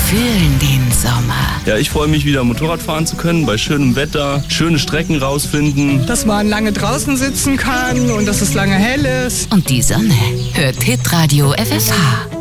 fühlen den Sommer. Ja, ich freue mich wieder Motorrad fahren zu können, bei schönem Wetter, schöne Strecken rausfinden. Dass man lange draußen sitzen kann und dass es lange hell ist. Und die Sonne hört Hitradio FSH.